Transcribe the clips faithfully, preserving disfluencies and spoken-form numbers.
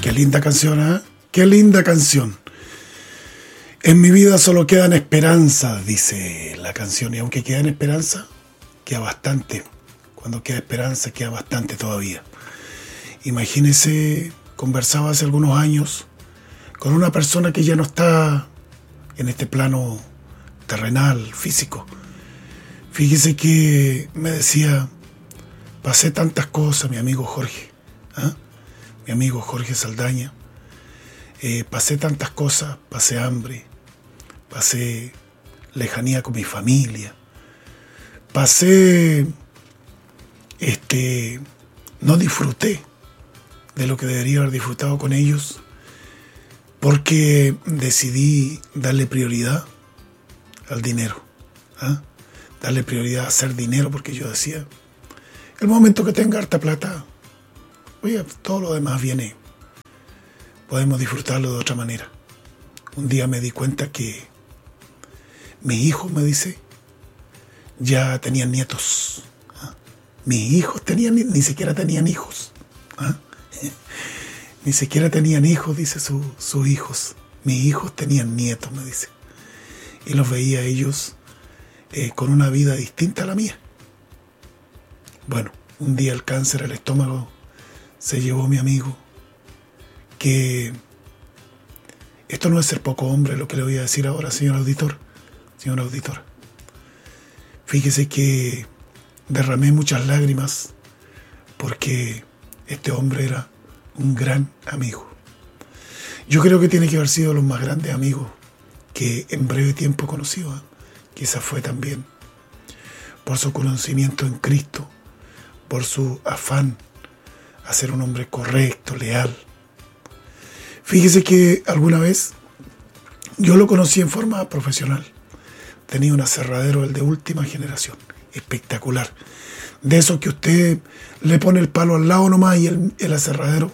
Qué linda canción, ¿eh? Qué linda canción. En mi vida solo quedan esperanzas, dice la canción. Y aunque quedan esperanzas, queda bastante. Cuando queda esperanza, queda bastante todavía. Imagínese, conversaba hace algunos años con una persona que ya no está en este plano terrenal, físico. Fíjese que me decía, pasé tantas cosas, mi amigo Jorge, ¿eh? mi amigo Jorge Saldaña, eh, pasé tantas cosas, pasé hambre, pasé lejanía con mi familia, pasé, este, no disfruté de lo que debería haber disfrutado con ellos, porque decidí darle prioridad al dinero, ¿eh? darle prioridad a hacer dinero, porque yo decía, el momento que tenga harta plata, oye, todo lo demás viene, podemos disfrutarlo de otra manera. Un día me di cuenta que mis hijos, me dice, ya tenían nietos. ¿Ah? Mis hijos tenían, ni siquiera tenían hijos. ¿Ah? Ni siquiera tenían hijos, dice su, sus hijos. Mis hijos tenían nietos, me dice. Y los veía ellos eh, con una vida distinta a la mía. Bueno, un día el cáncer al estómago se llevó a mi amigo, que esto no es ser poco hombre lo que le voy a decir ahora, señor auditor, señor auditor. Fíjese que derramé muchas lágrimas porque este hombre era un gran amigo. Yo creo que tiene que haber sido los más grandes amigos que en breve tiempo he conocido. ¿eh? Quizás fue también por su conocimiento en Cristo, por su afán a ser un hombre correcto, leal. Fíjese que alguna vez yo lo conocí en forma profesional. Tenía un aserradero, el de última generación, espectacular. De esos que usted le pone el palo al lado nomás y el, el aserradero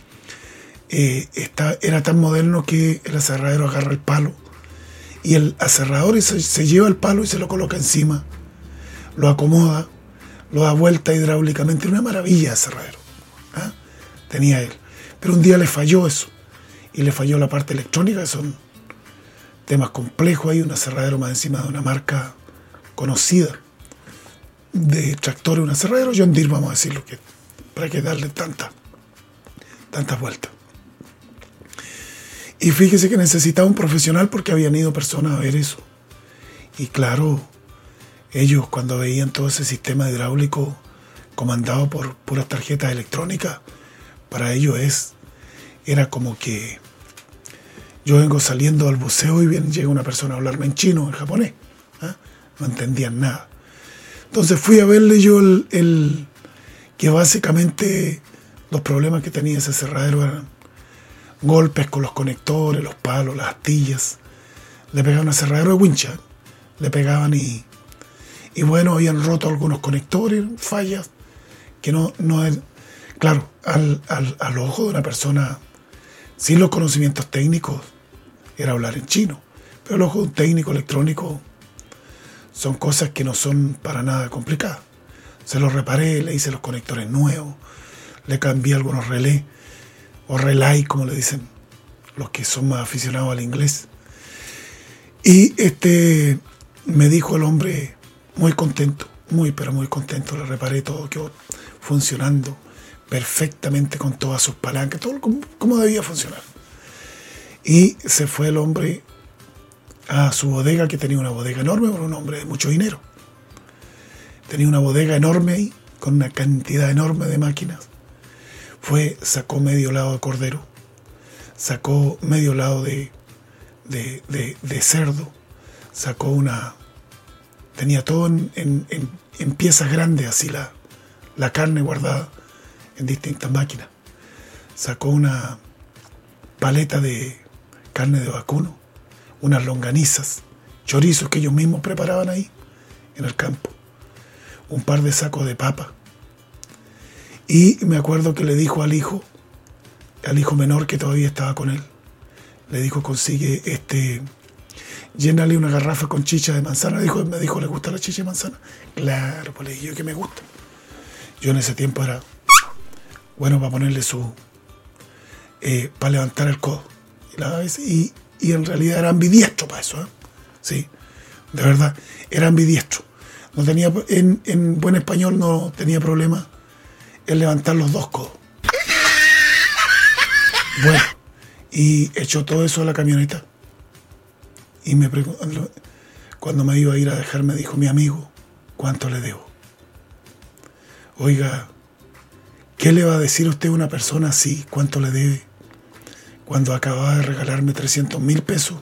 eh, está, era tan moderno que el aserradero agarra el palo y el aserrador se, se lleva el palo y se lo coloca encima, lo acomoda, lo da vuelta hidráulicamente. Una maravilla de aserradero. ¿Ah? Tenía él. Pero un día le falló eso. Y le falló la parte electrónica, que son temas complejos. Hay un aserradero más encima de una marca conocida de tractores, un aserradero John Deere, vamos a decirlo, que para que darle tantas tantas vueltas. Y fíjese que necesitaba un profesional porque habían ido personas a ver eso. Y claro, ellos cuando veían todo ese sistema hidráulico comandado por puras tarjetas electrónicas, para ellos es, era como que yo vengo saliendo al buceo y viene, llega una persona a hablarme en chino, en japonés. ¿eh? No entendían nada. Entonces fui a verle yo el, el que básicamente los problemas que tenía ese aserradero eran golpes con los conectores, los palos, las astillas. Le pegaban a aserradero de wincha, le pegaban y y bueno, habían roto algunos conectores, fallas que no, no es, claro, al, al, al ojo de una persona sin los conocimientos técnicos era hablar en chino, pero el ojo de un técnico electrónico son cosas que no son para nada complicadas. Se los reparé, le hice los conectores nuevos, le cambié algunos relés o relay, como le dicen los que son más aficionados al inglés. Y este me dijo el hombre, muy contento, muy pero muy contento, le reparé todo, quedó funcionando perfectamente con todas sus palancas, todo como, como debía funcionar. Y se fue el hombre a su bodega, que tenía una bodega enorme, por un hombre de mucho dinero. Tenía una bodega enorme ahí, con una cantidad enorme de máquinas. Fue, sacó medio lado de cordero, sacó medio lado de, de, de, de cerdo, sacó una... Tenía todo en, en, en, en piezas grandes, así la, la carne guardada en distintas máquinas. Sacó una paleta de carne de vacuno, unas longanizas, chorizos que ellos mismos preparaban ahí en el campo, un par de sacos de papa. Y me acuerdo que le dijo al hijo, al hijo menor que todavía estaba con él, le dijo, consigue este... llénale una garrafa con chicha de manzana. Dijo, me dijo, ¿le gusta la chicha de manzana? Claro, pues le dije yo que me gusta. Yo en ese tiempo era bueno para ponerle su eh, para levantar el codo. Y, la, y, y en realidad era ambidiestro para eso, ¿eh? Sí, de verdad, era ambidiestro. No tenía, en, en buen español no tenía problema en levantar los dos codos. Bueno, y echó todo eso a la camioneta. Y me preguntó, cuando me iba a ir a dejar, me dijo: mi amigo, ¿cuánto le debo? Oiga, ¿qué le va a decir usted a una persona así? ¿Cuánto le debe? Cuando acababa de regalarme trescientos mil pesos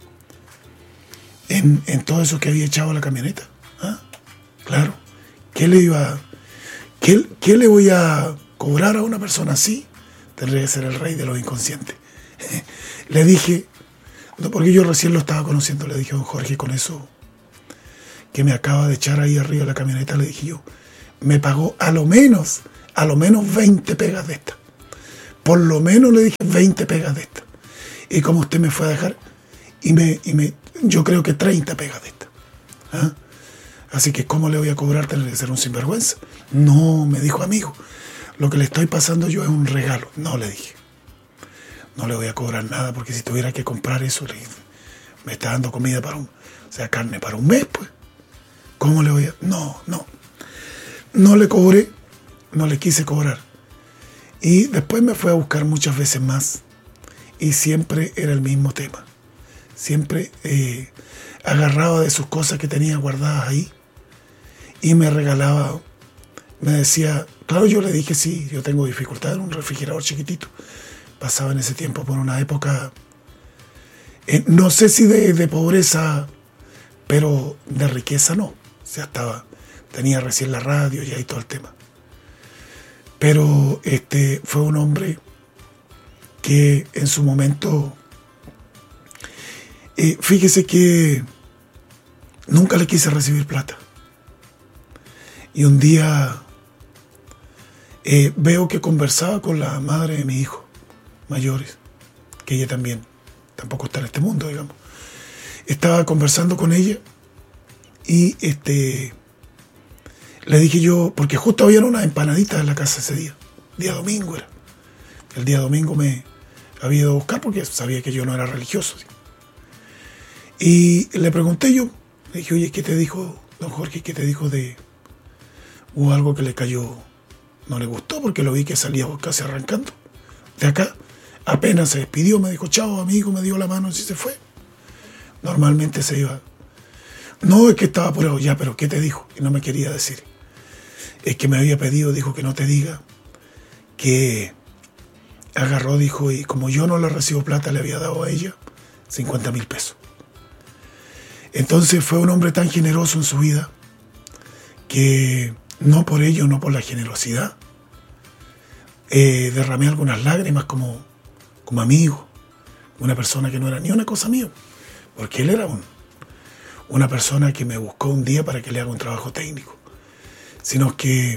en, en todo eso que había echado a la camioneta. ¿Ah? Claro, ¿qué le iba, qué, qué le voy a cobrar a una persona así? Tendría que ser el rey de los inconscientes. Le dije, no, porque yo recién lo estaba conociendo, le dije: don Jorge, con eso que me acaba de echar ahí arriba de la camioneta, le dije yo, me pagó a lo menos, a lo menos veinte pegas de estas. Por lo menos le dije veinte pegas de estas. Y como usted me fue a dejar, y me, y me, yo creo que treinta pegas de estas. ¿Ah? Así que ¿cómo le voy a cobrar? Tener que ser un sinvergüenza. No, me dijo: amigo, lo que le estoy pasando yo es un regalo. No, le dije, no le voy a cobrar nada, porque si tuviera que comprar eso, le, me está dando comida para un, o sea, carne para un mes, pues. ¿Cómo le voy a...? No, no. No le cobré, no le quise cobrar. Y después me fue a buscar muchas veces más. Y siempre era el mismo tema. Siempre eh, agarraba de sus cosas que tenía guardadas ahí y me regalaba. Me decía, claro, yo le dije: sí, yo tengo dificultad en un refrigerador chiquitito. Pasaba en ese tiempo por una época, eh, no sé si de, de pobreza, pero de riqueza no. O sea, estaba, tenía recién la radio y ahí todo el tema. Pero este fue un hombre que en su momento, eh, fíjese que nunca le quise recibir plata. Y un día eh, veo que conversaba con la madre de mi hijo mayores, que ella también tampoco está en este mundo, digamos. Estaba conversando con ella y este le dije yo, porque justo había unas empanaditas en la casa ese día, día domingo era. El día domingo me había ido a buscar porque sabía que yo no era religioso, ¿sí? Y le pregunté yo, le dije: oye, ¿qué te dijo don Jorge? ¿Qué te dijo de... Hubo algo que le cayó, no le gustó, porque lo vi que salía casi arrancando de acá. Apenas se despidió, me dijo: chao amigo, me dio la mano y se fue. Normalmente se iba. No, es que estaba apurado ya, pero ¿qué te dijo? Y no me quería decir. Es que me había pedido, dijo, que no te diga, que agarró, dijo, y como yo no le recibo plata, le había dado a ella cincuenta mil pesos. Entonces fue un hombre tan generoso en su vida que no por ello, no por la generosidad, eh, derramé algunas lágrimas como, como amigo, una persona que no era ni una cosa mía, porque él era un, una persona que me buscó un día para que le haga un trabajo técnico, sino que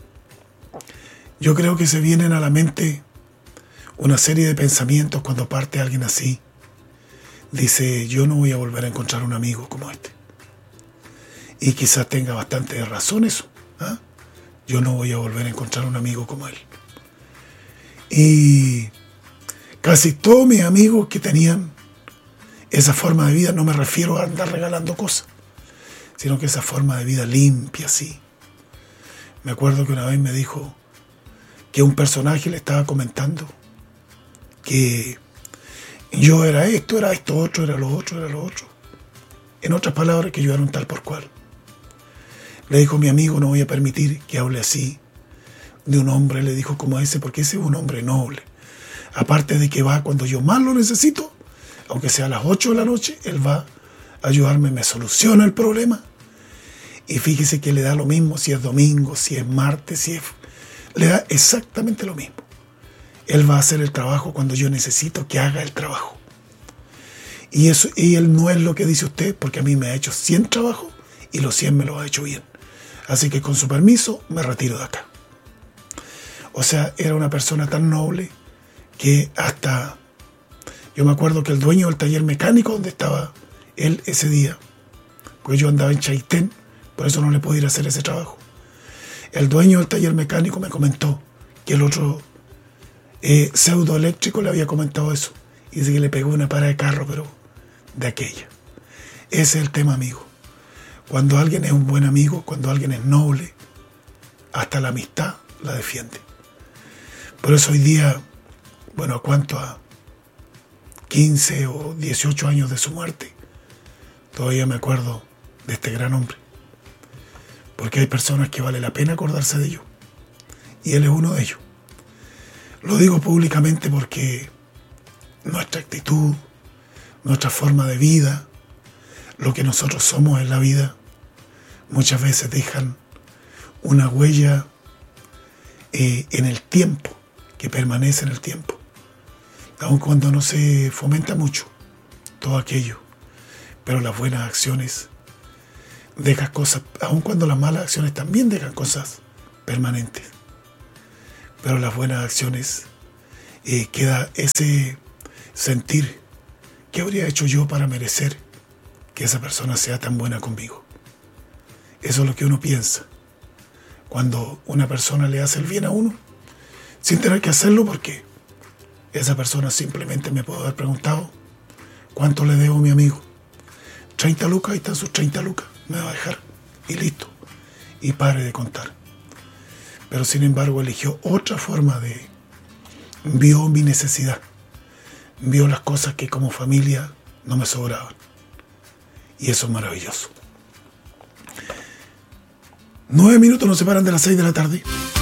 yo creo que se vienen a la mente una serie de pensamientos cuando parte alguien así. Dice: yo no voy a volver a encontrar un amigo como este. Y quizás tenga bastante razón eso. ¿Ah? Yo no voy a volver a encontrar un amigo como él. Y casi todos mis amigos que tenían esa forma de vida, no me refiero a andar regalando cosas, sino que esa forma de vida limpia, así. Me acuerdo que una vez me dijo que un personaje le estaba comentando que yo era esto, era esto otro, era lo otro, era lo otro. En otras palabras, que yo era un tal por cual. Le dijo: mi amigo, no voy a permitir que hable así de un hombre, le dijo, como ese, porque ese es un hombre noble. Aparte de que va cuando yo más lo necesito, aunque sea a las ocho de la noche, él va a ayudarme, me soluciona el problema. Y fíjese que le da lo mismo si es domingo, si es martes, si es... le da exactamente lo mismo. Él va a hacer el trabajo cuando yo necesito que haga el trabajo. Y, eso, y él no es lo que dice usted, porque a mí me ha hecho cien trabajos y los cien me los ha hecho bien. Así que con su permiso me retiro de acá. O sea, era una persona tan noble que hasta... Yo me acuerdo que el dueño del taller mecánico donde estaba él ese día, porque yo andaba en Chaitén, por eso no le pude ir a hacer ese trabajo. El dueño del taller mecánico me comentó que el otro, Eh, Pseudoeléctrico le había comentado eso. Y dice que le pegó una parada de carro, pero de aquella. Ese es el tema, amigo. Cuando alguien es un buen amigo, cuando alguien es noble, hasta la amistad la defiende. Por eso hoy día, bueno, ¿a cuánto? A quince o dieciocho años de su muerte, todavía me acuerdo de este gran hombre. Porque hay personas que vale la pena acordarse de ellos. Y él es uno de ellos. Lo digo públicamente porque nuestra actitud, nuestra forma de vida, lo que nosotros somos en la vida, muchas veces dejan una huella eh, en el tiempo, que permanece en el tiempo. Aun cuando no se fomenta mucho todo aquello, pero las buenas acciones dejan cosas, aun cuando las malas acciones también dejan cosas permanentes. Pero las buenas acciones eh, queda ese sentir, ¿qué habría hecho yo para merecer que esa persona sea tan buena conmigo? Eso es lo que uno piensa cuando una persona le hace el bien a uno, sin tener que hacerlo, porque esa persona simplemente me puede haber preguntado cuánto le debo a mi amigo. treinta lucas, ahí están sus treinta lucas, me va a dejar y listo, y pare de contar. Pero sin embargo eligió otra forma de, vio mi necesidad, vio las cosas que como familia no me sobraban, y eso es maravilloso. Nueve minutos nos separan de las seis de la tarde.